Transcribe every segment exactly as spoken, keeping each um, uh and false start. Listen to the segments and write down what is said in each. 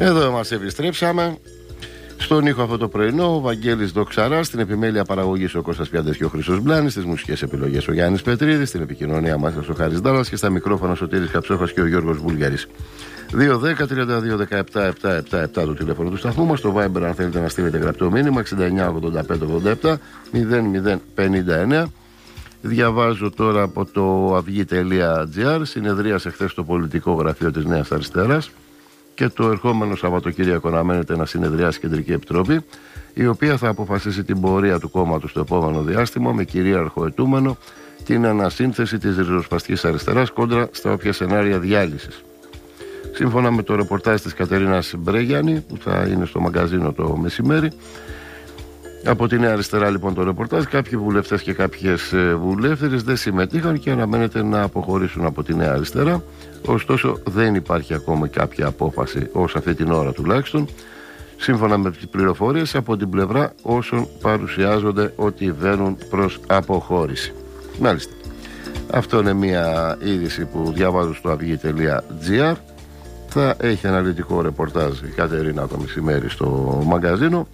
Εδώ μας επιστρέψαμε. Στον ήχο αυτό το πρωινό, ο Βαγγέλης Δοξαράς, στην επιμέλεια παραγωγής ο Κώστας Πιάντες και ο Χρήστος Μπλάνης, στις μουσικές επιλογές ο Γιάννης Πετρίδης, στην επικοινωνία μας ο Χάρης Ντάλλας και στα μικρόφωνα ο Σωτήρης Καψόχας και ο Γιώργος Βουλγαρής. δύο δέκα τριάντα δύο δεκαεπτά επτακόσια εβδομήντα επτά το τηλέφωνο του σταθμού μας. Στο Viber, αν θέλετε να στείλετε γραπτό μήνυμα, εξήντα εννιά ογδόντα πέντε ογδόντα επτά μηδέν μηδέν πενήντα εννέα. Διαβάζω τώρα από το αυγή τελεία τζι άρ. Συνεδρίασε χθες το πολιτικό γραφείο της Νέας Αριστεράς και το ερχόμενο Σαββατοκύριακο αναμένεται να συνεδριάσει η Κεντρική Επιτροπή, η οποία θα αποφασίσει την πορεία του κόμματος στο επόμενο διάστημα, με κυρίαρχο αιτούμενο την ανασύνθεση της ριζοσπαστικής αριστεράς κόντρα στα όποια σενάρια διάλυσης. Σύμφωνα με το ρεπορτάζ της Κατερίνας Μπρέγιανη, που θα είναι στο μαγκαζίνο το μεσημέρι, από τη Νέα Αριστερά λοιπόν το ρεπορτάζ, κάποιοι βουλευτές και κάποιες βουλεύτριες δεν συμμετείχαν και αναμένεται να αποχωρήσουν από τη Νέα Αριστερά. Ωστόσο δεν υπάρχει ακόμα κάποια απόφαση, ως αυτή την ώρα τουλάχιστον, σύμφωνα με τις πληροφορίες από την πλευρά όσων παρουσιάζονται ότι βαίνουν προς αποχώρηση. Μάλιστα. Αυτό είναι μια είδηση που διαβάζω στο αυγή τελεία τζι άρ. Θα έχει αναλυτικό ρεπορτάζ η Κατερίνα το μεσημέρι στο μαγκαζίνο.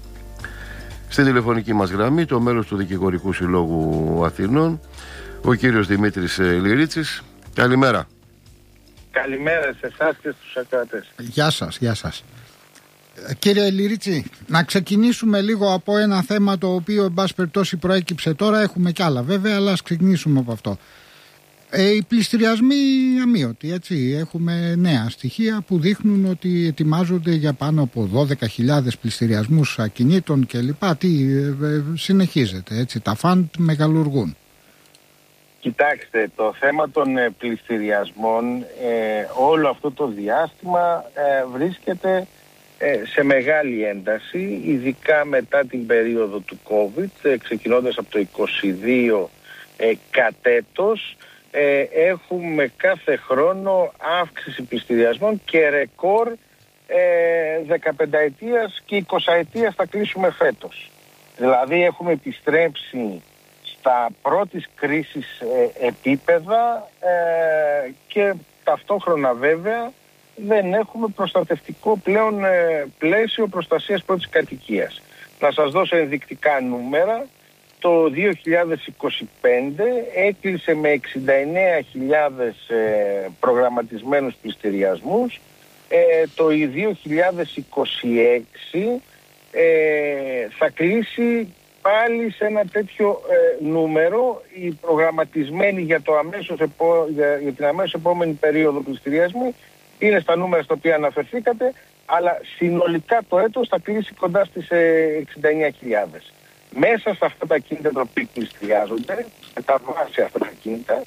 Στην τηλεφωνική μας γραμμή το μέλος του Δικηγορικού Συλλόγου Αθηνών, ο κύριος Δημήτρης Λυρίτσης. Καλημέρα. Καλημέρα σε εσάς και στους ακροατές. Γεια σας, γεια σας. Κύριε Λυρίτσι, να ξεκινήσουμε λίγο από ένα θέμα το οποίο εν πάση περιπτώσει προέκυψε τώρα. Έχουμε κι άλλα βέβαια, αλλά ας ξεκινήσουμε από αυτό. Ε, οι πληστηριασμοί αμείωτοι, έτσι. Έχουμε νέα στοιχεία που δείχνουν ότι ετοιμάζονται για πάνω από δώδεκα χιλιάδες πληστηριασμούς ακινήτων κλπ. Τι ε, ε, συνεχίζεται, έτσι. Τα φαντ μεγαλουργούν. Κοιτάξτε, το θέμα των ε, πληστηριασμών ε, όλο αυτό το διάστημα ε, βρίσκεται ε, σε μεγάλη ένταση, ειδικά μετά την περίοδο του COVID, ε, ξεκινώντας από το είκοσι δύο ε, κατέτος. Ε, έχουμε κάθε χρόνο αύξηση πληστηριασμών και ρεκόρ ε, δεκαπενταετίας και εικοσαετίας θα κλείσουμε φέτος. Δηλαδή έχουμε επιστρέψει στα πρώτης κρίσης ε, επίπεδα ε, και ταυτόχρονα βέβαια δεν έχουμε προστατευτικό πλέον ε, πλαίσιο προστασίας πρώτης κατοικίας. Να σας δώσω ενδεικτικά νούμερα. Το δύο χιλιάδες είκοσι πέντε έκλεισε με εξήντα εννέα χιλιάδες ε, προγραμματισμένους πληστηριασμούς. Ε, το δύο χιλιάδες είκοσι έξι ε, θα κλείσει πάλι σε ένα τέτοιο ε, νούμερο. Οι προγραμματισμένοι για, το αμέσως επό, για, για την αμέσως επόμενη περίοδο πληστηριασμού είναι στα νούμερα στα οποία αναφερθήκατε, αλλά συνολικά το έτος θα κλείσει κοντά στις ε, εξήντα εννέα χιλιάδες. Μέσα σε αυτά τα κίνητα τα οποία πληστηριάζονται, με τα βάση αυτά τα κίνητα,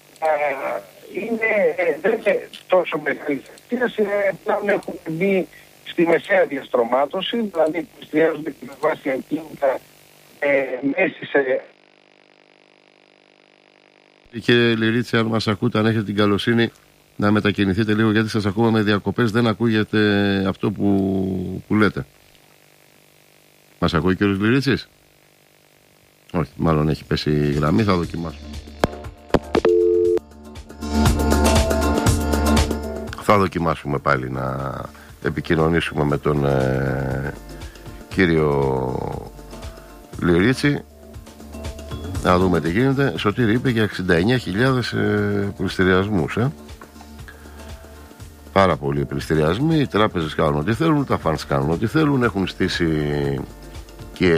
είναι, δεν είναι τόσο μεγάλη χαρακτήρα, πλέον έχουν μπει στη μεσαία διαστρωμάτωση, δηλαδή πληστηριάζονται και με βάση ακίνητα ε, μέσα σε... Κύριε Λυρίτση, αν μας ακούτε, αν έχετε την καλοσύνη να μετακινηθείτε λίγο, γιατί σας ακούμε με διακοπές, δεν ακούγεται αυτό που, που λέτε. Μας ακούει ο κύριος Λυρίτσης? Όχι, μάλλον έχει πέσει η γραμμή, θα δοκιμάσουμε. Θα δοκιμάσουμε πάλι να επικοινωνήσουμε με τον ε, κύριο Λυρίτση, να δούμε τι γίνεται. Σωτήρη είπε για εξήντα εννέα χιλιάδες ε, πληστηριασμούς, ε. Πάρα πολλοί πληστηριασμοί. Οι τράπεζες κάνουν ό,τι θέλουν, τα funds κάνουν ό,τι θέλουν, έχουν στήσει και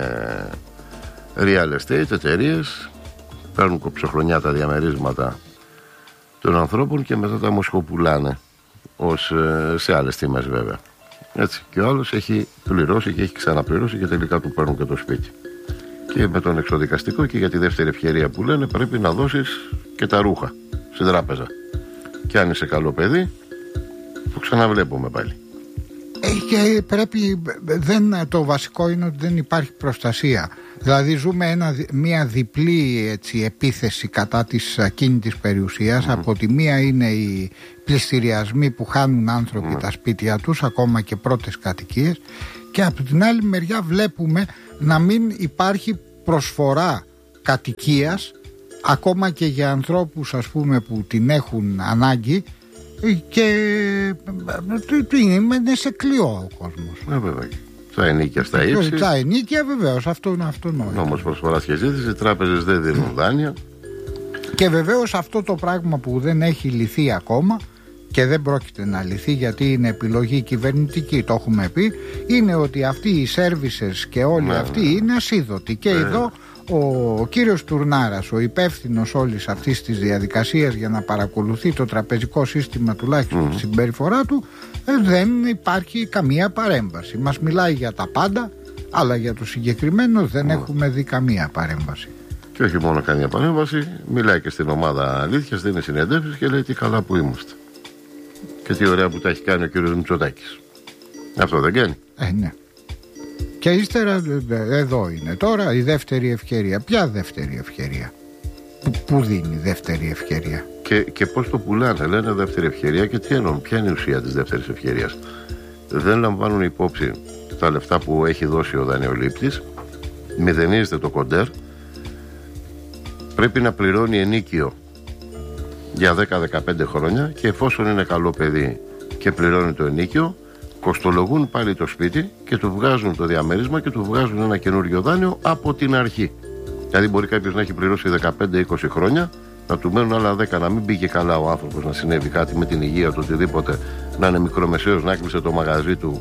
real estate εταιρείες, παίρνουν κοψοχρονιά τα διαμερίσματα των ανθρώπων και μετά τα μοσχοπουλάνε ως, σε άλλες τιμές βέβαια. Έτσι. Και ο άλλος έχει πληρώσει και έχει ξαναπληρώσει και τελικά του παίρνουν και το σπίτι. Και με τον εξοδικαστικό και για τη δεύτερη ευκαιρία που λένε πρέπει να δώσεις και τα ρούχα στην τράπεζα. Και αν είσαι καλό παιδί, το ξαναβλέπουμε πάλι. Και πρέπει, δεν, το βασικό είναι ότι δεν υπάρχει προστασία. Δηλαδή ζούμε ένα, μια διπλή έτσι, επίθεση κατά της ακίνητης περιουσίας. Mm. Από τη μία είναι οι πληστηριασμοί που χάνουν άνθρωποι mm. τα σπίτια τους, ακόμα και πρώτες κατοικίες, και από την άλλη μεριά βλέπουμε να μην υπάρχει προσφορά κατοικίας ακόμα και για ανθρώπους, ας πούμε, που την έχουν ανάγκη, και τι είναι σε κλειό ο κόσμος. Ε, βέβαια. Στα ενίκια, στα ύψη. Στα ενίκια βεβαίως, αυτό είναι αυτονόητο. Όμως προσφοράς και ζήτηση, οι τράπεζες δεν δίνουν δάνεια. Και βεβαίως αυτό το πράγμα που δεν έχει λυθεί ακόμα και δεν πρόκειται να λυθεί γιατί είναι επιλογή κυβερνητική, το έχουμε πει, είναι ότι αυτοί οι services και όλοι ναι, αυτοί ναι. είναι ασίδωτοι. Και ναι. εδώ ο κύριος Τουρνάρας, ο υπεύθυνος όλης αυτής της διαδικασίας για να παρακολουθεί το τραπεζικό σύστημα τουλάχιστον mm. στην συμπεριφορά του, δεν υπάρχει καμία παρέμβαση. Μας μιλάει για τα πάντα, αλλά για το συγκεκριμένο δεν mm. έχουμε δει καμία παρέμβαση. Και όχι μόνο καμία παρέμβαση, μιλάει και στην ομάδα αλήθειας, δίνει συνεντεύξεις και λέει τι καλά που είμαστε. Και τι ωραία που τα έχει κάνει ο κύριος Μητσοτάκης. Αυτό δεν κάνει? Ε, ναι. Και ύστερα εδώ είναι τώρα η δεύτερη ευκαιρία. Ποια δεύτερη ευκαιρία? Που, που δίνει δεύτερη ευκαιρία? Και, και πώς το πουλάνε, λένε δεύτερη ευκαιρία και τι εννοούν, ποια είναι η ουσία της δεύτερης ευκαιρίας? Δεν λαμβάνουν υπόψη τα λεφτά που έχει δώσει ο δανειολήπτης, μηδενίζεται το κοντέρ, πρέπει να πληρώνει ενίκιο για δέκα με δεκαπέντε χρόνια και εφόσον είναι καλό παιδί και πληρώνει το ενίκιο, κοστολογούν πάλι το σπίτι και του βγάζουν το διαμέρισμα και του βγάζουν ένα καινούριο δάνειο από την αρχή. Δηλαδή μπορεί κάποιος να έχει πληρώσει δεκαπέντε είκοσι χρόνια, να του μένουν άλλα δέκα, να μην πήγε καλά ο άνθρωπος, να συνέβη κάτι με την υγεία του, οτιδήποτε, να είναι μικρομεσαίος, να έκλεισε το μαγαζί του,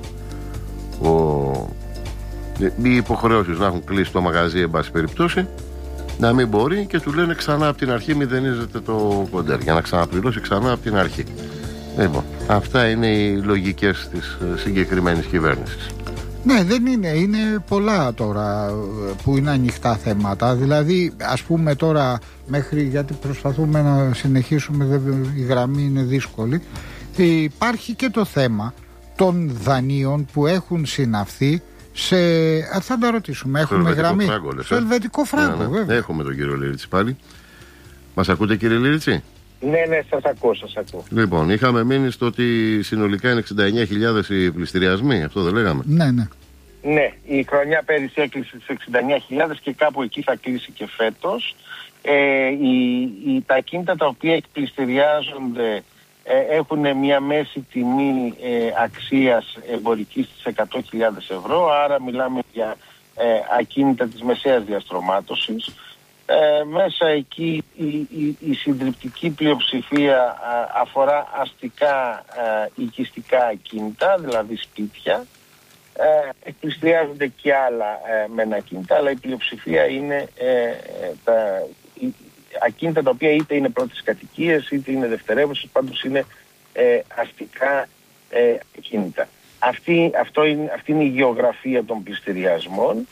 ο... οι υποχρεώσεις να έχουν κλείσει το μαγαζί, εν πάση περιπτώσει, να μην μπορεί και του λένε ξανά από την αρχή μηδενίζεται το κοντέρ για να ξαναπληρώσει ξανά από την αρχή. Λοιπόν, αυτά είναι οι λογικές της συγκεκριμένης κυβέρνησης. Ναι, δεν είναι, είναι πολλά τώρα που είναι ανοιχτά θέματα. Δηλαδή, ας πούμε τώρα μέχρι, γιατί προσπαθούμε να συνεχίσουμε, η γραμμή είναι δύσκολη, υπάρχει και το θέμα των δανείων που έχουν συναυθεί σε... Θα τα ρωτήσουμε, έχουμε γραμμή φράγκο, στο ελβετικό φράγκο, ναι, ναι. βέβαια. Έχουμε τον κύριο Λίριτση πάλι. Μας ακούτε κύριε Λίριτση? Ναι, ναι, σας ακούω, σας ακούω. Λοιπόν, είχαμε μείνει στο ότι συνολικά είναι εξήντα εννιά χιλιάδες οι πληστηριασμοί, αυτό δεν λέγαμε? Ναι, ναι. Ναι, η χρονιά πέρυσι έκλεισε στις εξήντα εννιά χιλιάδες και κάπου εκεί θα κλείσει και φέτος. Ε, οι, οι, τα ακίνητα τα οποία εκπληστηριάζονται ε, έχουν μια μέση τιμή ε, αξίας εμπορικής της εκατό χιλιάδες ευρώ, άρα μιλάμε για ε, ακίνητα της μεσαίας διαστρωμάτωσης. Ε, μέσα εκεί η, η, η συντριπτική πλειοψηφία α, αφορά αστικά α, οικιστικά ακίνητα, δηλαδή σπίτια. Ε, εκπληστηριάζονται και άλλα ε, μεν ακίνητα, αλλά η πλειοψηφία είναι ε, τα η, ακίνητα τα οποία είτε είναι πρώτες κατοικίες είτε είναι δευτερεύουσες, πάντως είναι ε, αστικά ε, ακίνητα. Αυτή, αυτό είναι, αυτή είναι η γεωγραφία των πληστηριασμών.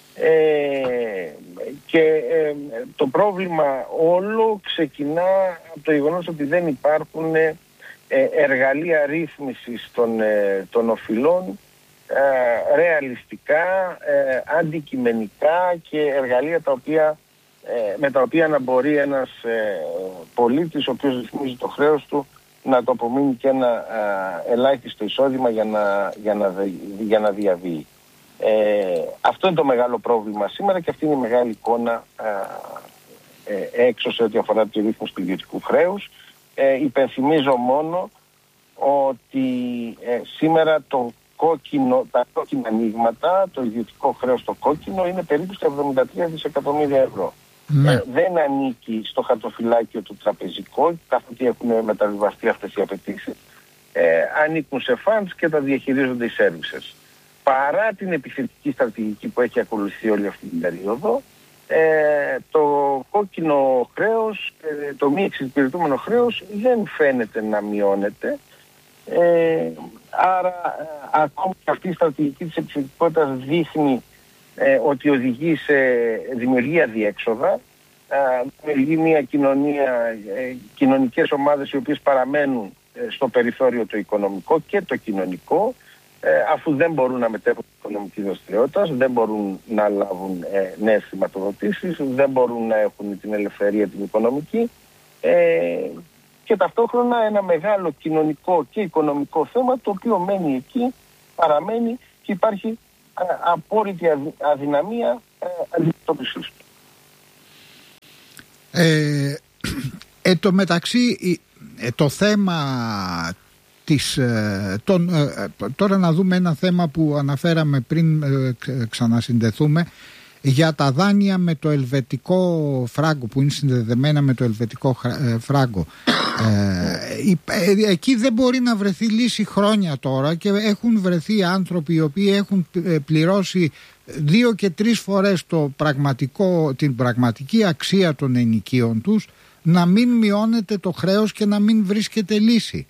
Ε, και ε, το πρόβλημα όλο ξεκινά από το γεγονός ότι δεν υπάρχουν ε, εργαλεία ρύθμισης των, ε, των οφειλών ε, ρεαλιστικά, ε, αντικειμενικά και εργαλεία τα οποία, ε, με τα οποία να μπορεί ένας ε, πολίτης ο οποίος ρυθμίζει το χρέος του να το απομείνει και ένα ε, ελάχιστο εισόδημα για να, για να, για να διαβεί. Ε, αυτό είναι το μεγάλο πρόβλημα σήμερα και αυτή είναι η μεγάλη εικόνα ε, ε, έξω σε ό,τι αφορά τη ρύθμιση του ιδιωτικού χρέους. Ε, υπενθυμίζω μόνο ότι ε, σήμερα το κόκκινο, τα κόκκινα ανοίγματα, το ιδιωτικό χρέος το κόκκινο είναι περίπου στα εβδομήντα τρία δισεκατομμύρια ευρώ. Ναι. Ε, δεν ανήκει στο χαρτοφυλάκιο του τραπεζικό, καθότι έχουν μεταβιβαστεί αυτές οι απαιτήσεις. Ε, ανήκουν σε funds και τα διαχειρίζονται οι services. Παρά την επιθετική στρατηγική που έχει ακολουθεί όλη αυτή την περίοδο, ε, το κόκκινο χρέος, ε, το μη εξυπηρετούμενο χρέος δεν φαίνεται να μειώνεται. Ε, άρα ε, ακόμη και αυτή η στρατηγική της επιθετικότητας δείχνει ε, ότι οδηγεί σε δημιουργία διέξοδα, ε, δημιουργεί μια κοινωνία, ε, κοινωνικές ομάδες οι οποίες παραμένουν ε, στο περιθώριο το οικονομικό και το κοινωνικό, Ε, αφού δεν μπορούν να μετέχουν την οικονομική δραστηριότητα, δεν μπορούν να λάβουν ε, νέες χρηματοδοτήσεις, δεν μπορούν να έχουν την ελευθερία την οικονομική ε, και ταυτόχρονα ένα μεγάλο κοινωνικό και οικονομικό θέμα το οποίο μένει εκεί, παραμένει και υπάρχει ε, απόρριτη αδυναμία ε, αντιμετώπισης του. Ε, ε, το μεταξύ το θέμα της, ε, τον, ε, τώρα να δούμε ένα θέμα που αναφέραμε πριν ε, ξανασυνδεθούμε, για τα δάνεια με το ελβετικό φράγκο, που είναι συνδεδεμένα με το ελβετικό φράγκο. Ε, ε, εκεί δεν μπορεί να βρεθεί λύση χρόνια τώρα, και έχουν βρεθεί άνθρωποι οι οποίοι έχουν πληρώσει δύο και τρεις φορές το πραγματικό, την πραγματική αξία των ενοικίων τους, να μην μειώνεται το χρέος και να μην βρίσκεται λύση.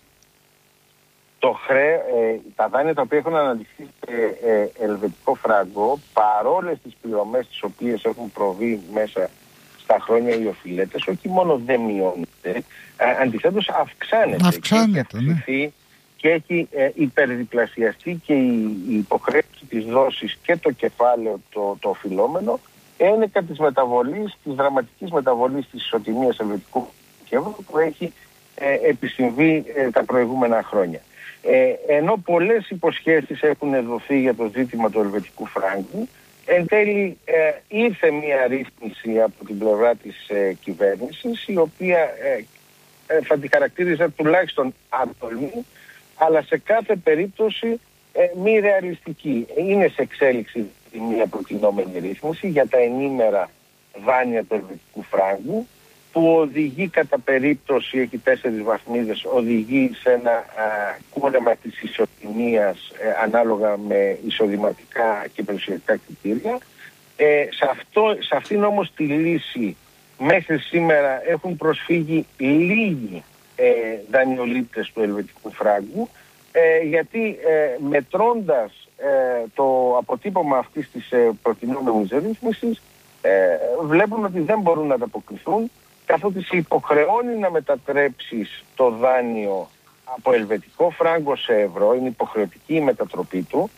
Το χρέ, ε, τα δάνεια τα οποία έχουν αναλυθεί σε ε, ελβετικό φράγκο, παρόλες τις πληρωμές τις οποίες έχουν προβεί μέσα στα χρόνια οι οφειλέτες, όχι μόνο δεν μειώνεται, ε, αντιθέτως αυξάνεται. Αυξάνεται, και έχει αυξηθεί, ναι. Και έχει ε, υπερδιπλασιαστεί και η, η υποχρέωση της δόσης και το κεφάλαιο το, το οφειλόμενο, ένεκα της μεταβολής, της δραματικής μεταβολής της ισοτιμίας ελβετικού ευρώ που έχει ε, επισυμβεί ε, τα προηγούμενα χρόνια. Ε, ενώ πολλές υποσχέσεις έχουν δοθεί για το ζήτημα του ελβετικού φράγκου, εν τέλει ε, ήρθε μια ρύθμιση από την πλευρά της ε, κυβέρνησης, η οποία ε, ε, θα τη χαρακτήριζα τουλάχιστον άτολμη, αλλά σε κάθε περίπτωση ε, μη ρεαλιστική. Είναι σε εξέλιξη μια προτινόμενη ρύθμιση για τα ενήμερα δάνεια του ελβετικού φράγκου, που οδηγεί κατά περίπτωση, έχει τέσσερις βαθμίδες, οδηγεί σε ένα α, κούρεμα της ισοτιμίας ε, ανάλογα με εισοδηματικά και περιουσιακά κριτήρια. Ε, σε, αυτό, σε αυτήν όμως τη λύση μέχρι σήμερα έχουν προσφύγει λίγοι ε, δανειολήπτες του ελβετικού φράγκου, ε, γιατί ε, μετρώντας ε, το αποτύπωμα αυτής της ε, προτινόμενης ρύθμισης, ε, βλέπουν ότι δεν μπορούν να ανταποκριθούν, καθότι σε υποχρεώνει να μετατρέψεις το δάνειο από ελβετικό φράγκο σε ευρώ, είναι υποχρεωτική η μετατροπή του,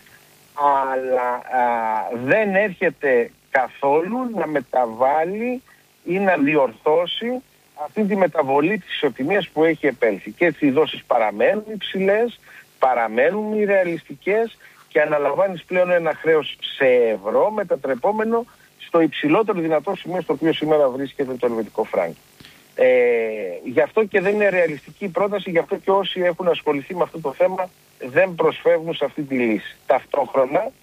αλλά α, δεν έρχεται καθόλου να μεταβάλει ή να διορθώσει αυτή τη μεταβολή της ισοτιμίας που έχει επέλθει. Και έτσι οι δόσεις παραμένουν υψηλές, παραμένουν μη ρεαλιστικές και αναλαμβάνεις πλέον ένα χρέος σε ευρώ μετατρεπόμενο στο υψηλότερο δυνατό σημείο στο οποίο σήμερα βρίσκεται το ελβετικό φράγκο. Ε, γι' αυτό και δεν είναι ρεαλιστική η πρόταση, γι' αυτό και όσοι έχουν ασχοληθεί με αυτό το θέμα δεν προσφεύγουν σε αυτή τη λύση. Ταυτόχρονα,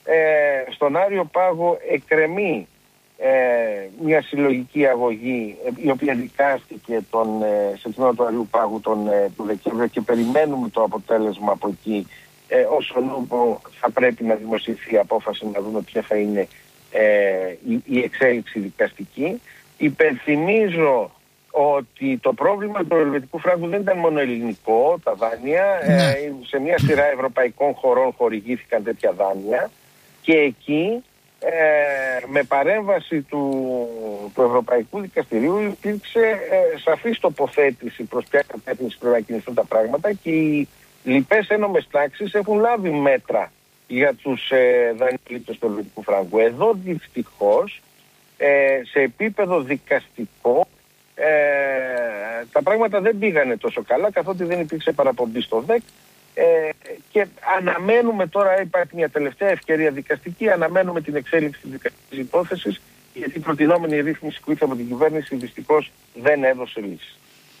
ε, στον Άριο Πάγο εκκρεμεί ε, μια συλλογική αγωγή, ε, η οποία δικάστηκε τον, ε, σε τμήμα του Αρίου Πάγου τον, ε, του Δεκέμβριο, και περιμένουμε το αποτέλεσμα από εκεί, ε, όσον θα πρέπει να δημοσιευθεί η απόφαση, να δούμε ποια θα είναι Ε, η, η εξέλιξη δικαστική. Υπενθυμίζω ότι το πρόβλημα του ελβετικού φράγκου δεν ήταν μόνο ελληνικό, τα δάνεια, ναι. ε, σε μια σειρά ευρωπαϊκών χωρών χορηγήθηκαν τέτοια δάνεια, και εκεί ε, με παρέμβαση του, του Ευρωπαϊκού Δικαστηρίου υπήρξε ε, σαφής τοποθέτηση προς ποια κατεύθυνση πρέπει να κινηθούν τα πράγματα, και οι λοιπές ένομες τάξεις έχουν λάβει μέτρα για τους ε, δανειολήπτες του ελβετικού φράγκου. Εδώ δυστυχώς ε, σε επίπεδο δικαστικό ε, τα πράγματα δεν πήγανε τόσο καλά, καθότι δεν υπήρξε παραπομπή στο ΔΕΚ, ε, και αναμένουμε τώρα, υπάρχει μια τελευταία ευκαιρία δικαστική, αναμένουμε την εξέλιξη της δικαστικής υπόθεσης, γιατί η προτινόμενη ρύθμιση που ήρθε από την κυβέρνηση δυστυχώς δεν έδωσε λύση.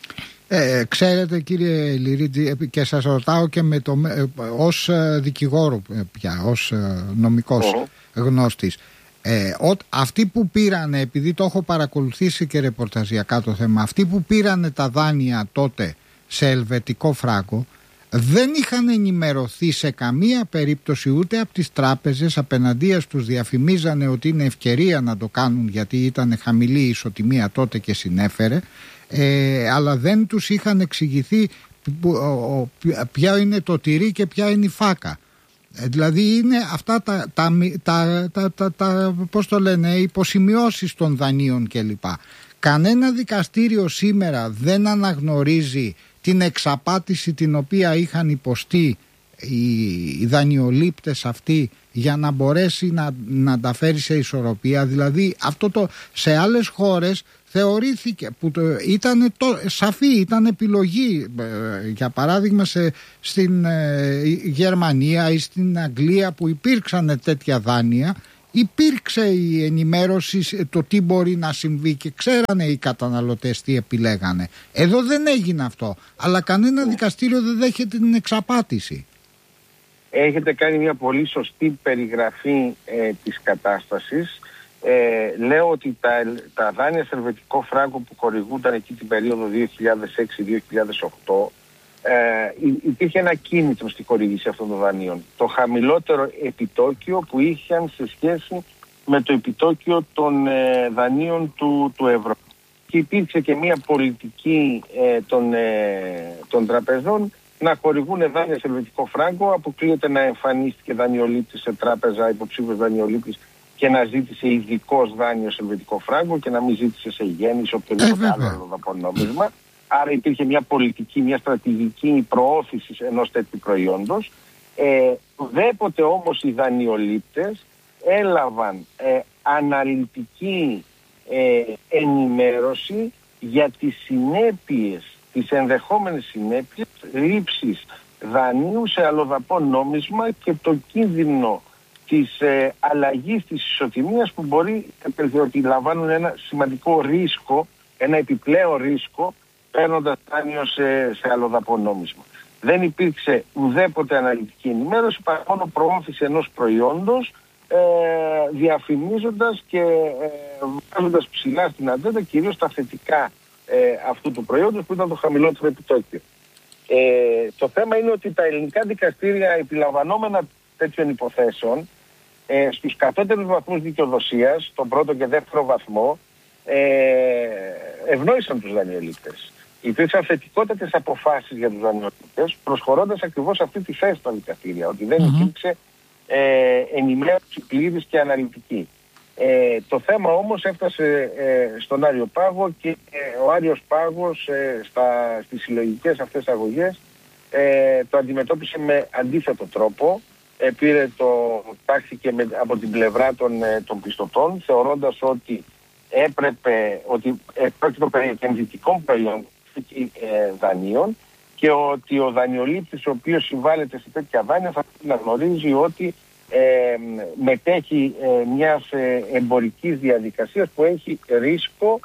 Ε, ξέρετε κύριε Λυρίτζη, και σας ρωτάω και με το, ε, ως δικηγόρο πια, ως νομικός oh. γνώστης, ε, ο, αυτοί που πήρανε, επειδή το έχω παρακολουθήσει και ρεπορταζιακά το θέμα, αυτοί που πήρανε τα δάνεια τότε σε ελβετικό φράγκο δεν είχαν ενημερωθεί σε καμία περίπτωση ούτε από τις τράπεζες, απέναντίας τους διαφημίζανε ότι είναι ευκαιρία να το κάνουν γιατί ήταν χαμηλή η ισοτιμία τότε και συνέφερε, ε, αλλά δεν τους είχαν εξηγηθεί ποια είναι το τυρί και ποια είναι η φάκα. Ε, δηλαδή είναι αυτά τα, τα, τα, τα, τα, τα πώς το λένε, υποσημειώσεις των δανείων κλπ. Κανένα δικαστήριο σήμερα δεν αναγνωρίζει την εξαπάτηση την οποία είχαν υποστεί οι δανειολήπτες αυτοί για να μπορέσει να, να τα φέρει σε ισορροπία. Δηλαδή αυτό το σε άλλες χώρες θεωρήθηκε που το, ήταν το, σαφή, ήταν επιλογή, για παράδειγμα σε, στην ε, Γερμανία ή στην Αγγλία που υπήρξαν τέτοια δάνεια, υπήρξε η ενημέρωση το τι μπορεί να συμβεί και ξέρανε οι καταναλωτές τι επιλέγανε. Εδώ δεν έγινε αυτό, αλλά κανένα δικαστήριο δεν δέχεται την εξαπάτηση. Έχετε κάνει μια πολύ σωστή περιγραφή ε, της κατάστασης. Ε, λέω ότι τα, τα δάνεια σε ελβετικό φράγκο που χορηγούνταν εκεί την περίοδο δύο χιλιάδες έξι δύο χιλιάδες οκτώ ε, υπήρχε ένα κίνητρο στη χορήγηση αυτών των δανείων. Το χαμηλότερο επιτόκιο που είχαν σε σχέση με το επιτόκιο των ε, δανείων του, του ευρώ. Και υπήρξε και μια πολιτική ε, των, ε, των τραπεζών να χορηγούν δάνεια σε ελβετικό φράγκο. Αποκλείεται να εμφανίστηκε δανειολήπτης σε τράπεζα, υποψήφιος δανειολήπτης, και να ζήτησε ειδικός δάνειο σε ελβετικό φράγκο και να μην ζήτησε σε γέννη ή οποιοδήποτε ε, άλλο δαπανόμισμα. Άρα υπήρχε μια πολιτική, μια στρατηγική προώθηση ενός τέτοιου προϊόντος. Ε, ουδέποτε όμως οι δανειολήπτες έλαβαν ε, αναλυτική ε, ενημέρωση για τις συνέπειες, τις ενδεχόμενες συνέπειες λήψης δανείου σε αλλοδαπό νόμισμα και το κίνδυνο της ε, αλλαγής της ισοτιμίας που μπορεί, ότι λαμβάνουν ένα σημαντικό ρίσκο, ένα επιπλέον ρίσκο παίρνοντας δάνειο σε, σε αλλοδαπό νόμισμα. Δεν υπήρξε ουδέποτε αναλυτική ενημέρωση, παρά μόνο προώθηση ενός προϊόντος, ε, διαφημίζοντας και ε, βάζοντας ψηλά στην ατζέντα κυρίως τα θετικά ε, αυτού του προϊόντος που ήταν το χαμηλότερο επιτόκιο. Ε, το θέμα είναι ότι τα ελληνικά δικαστήρια επιλαμβανόμενα τέτοιων υποθέσεων ε, στους κατώτερους βαθμούς δικαιοδοσίας, τον πρώτο και δεύτερο βαθμό, ε, ευνόησαν τους δανειολήπτες. Υπήρξαν θετικότατες αποφάσεις για τους δανειολήπτες, προσχωρώντας ακριβώς αυτή τη θέση στα δικαστήρια, ότι δεν mm-hmm. υπήρξε ε, ενημέρωση πλήρης και αναλυτική. Ε, το θέμα όμως έφτασε ε, στον Άριο Πάγο και ε, ο Άριος Πάγος ε, στα, στις συλλογικές αυτές αγωγές ε, το αντιμετώπισε με αντίθετο τρόπο. Ε, πήρε το τάχθηκε με, από την πλευρά των, ε, των πιστωτών, θεωρώντας ότι έπρεπε, ότι ε, πρόκειται περί επενδυτικών προϊόντων ε, δανείων και ότι ο δανειολήπτης ο οποίος συμβάλλεται σε τέτοια δάνεια θα πρέπει να γνωρίζει ότι ε, μετέχει ε, μιας ε, εμπορικής διαδικασίας που έχει ρίσκο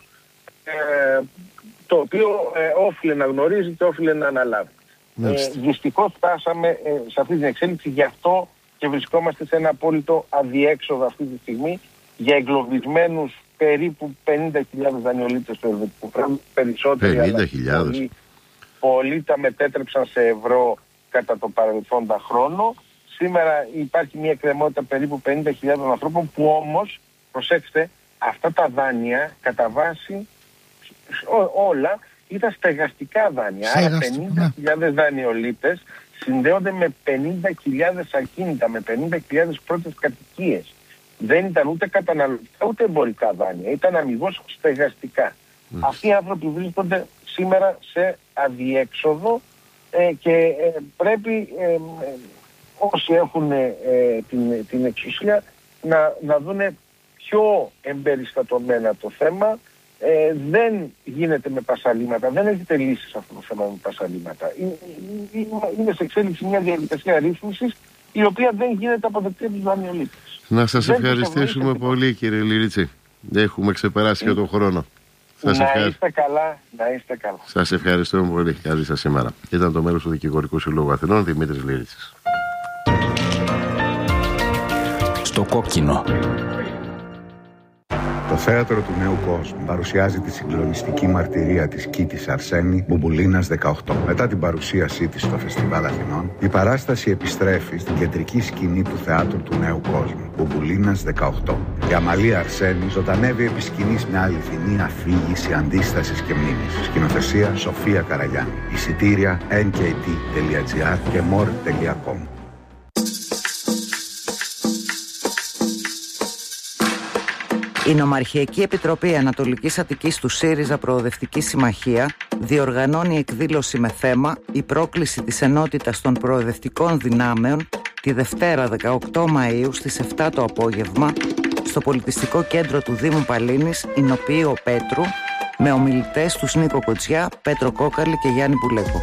ε, το οποίο ε, όφιλε να γνωρίζει και όφιλε να αναλάβει. Ε, δυστυχώς φτάσαμε ε, σε αυτή την εξέλιξη, γι' αυτό και βρισκόμαστε σε ένα απόλυτο αδιέξοδο αυτή τη στιγμή για εγκλωβισμένους περίπου πενήντα χιλιάδες δανειολήπτες του ελβετικού φράγκου. Περισσότεροι, πενήντα χιλιάδες. Πολλοί, πολλοί τα μετέτρεψαν σε ευρώ κατά το παρελθόντα χρόνο. Σήμερα υπάρχει μια εκκρεμότητα περίπου πενήντα χιλιάδες ανθρώπων που όμως, προσέξτε, αυτά τα δάνεια κατά βάση ό, όλα ήταν στεγαστικά δάνεια. Άρα πενήντα χιλιάδες δανειολήπτες συνδέονται με πενήντα χιλιάδες ακίνητα, με πενήντα χιλιάδες πρώτες κατοικίες. Δεν ήταν ούτε καταναλωτικά ούτε εμπορικά δάνεια, ήταν αμιγώς στεγαστικά. Mm. Αυτοί οι άνθρωποι βρίσκονται σήμερα σε αδιέξοδο ε, και ε, πρέπει ε, ε, όσοι έχουν ε, την, την εξουσία να, να δούνε πιο εμπεριστατωμένα το θέμα. Ε, δεν γίνεται με πασαλήματα, δεν έχετε λύσει σε αυτό το θέμα με πασαλήματα. Είναι σε εξέλιξη μια διαδικασία ρύθμισης η οποία δεν γίνεται αποδεκτή από τους δανειολήπτες. Να σας δεν ευχαριστήσουμε πολύ κύριε Λυρίτσι. Έχουμε ξεπεράσει και τον χρόνο. Σας να ευχαρι... είστε καλά, να είστε καλά. Σας ευχαριστούμε πολύ. Καλή σας ημέρα. Ήταν το μέλος του Δικηγορικού Συλλόγου Αθηνών, Δημήτρης Λυρίτσης. Στο κόκκινο. Το θέατρο του Νέου Κόσμου παρουσιάζει τη συγκλονιστική μαρτυρία της Κίτης Αρσένη, Μπουμπουλίνας δεκαοκτώ. Μετά την παρουσίασή της στο Φεστιβάλ Αθηνών, η παράσταση επιστρέφει στην κεντρική σκηνή του θεάτρου του Νέου Κόσμου, Μπουμπουλίνας δεκαοκτώ. Η Αμαλία Αρσένη ζωντανεύει επί σκηνής μια αληθινή αφήγηση αντίστασης και μνήμης. Σκηνοθεσία Σοφία Καραγιάννη. Εισιτήρια εν κέι τι τελεία τζι άρ και μορ τελεία κομ. Η Νομαρχιακή Επιτροπή Ανατολικής Αττικής του ΣΥΡΙΖΑ Προοδευτική Συμμαχία διοργανώνει εκδήλωση με θέμα «Η πρόκληση της ενότητας των προοδευτικών δυνάμεων» τη Δευτέρα δεκαοκτώ Μαΐου στις επτά το απόγευμα στο Πολιτιστικό Κέντρο του Δήμου Παλίνης, Ηνοποιείο Πέτρου, με ομιλητές τους Νίκο Κοτσιά, Πέτρο Κόκαλη και Γιάννη Πουλέκο.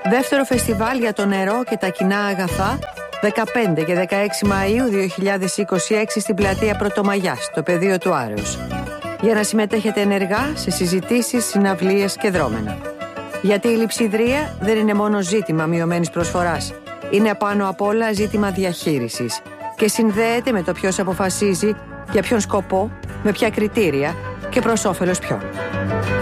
Δεύτερο φεστιβάλ για το νερό και τα κοινά αγαθά, δεκαπέντε και δεκαέξι Μαΐου δύο χιλιάδες είκοσι έξι στην πλατεία Πρωτομαγιάς, στο πεδίο του Άρεως. Για να συμμετέχετε ενεργά σε συζητήσεις, συναυλίες και δρόμενα. Γιατί η λειψιδρία δεν είναι μόνο ζήτημα μειωμένης προσφοράς. Είναι πάνω απ' όλα ζήτημα διαχείρισης και συνδέεται με το ποιος αποφασίζει, για ποιον σκοπό, με ποια κριτήρια και προς όφελος ποιον.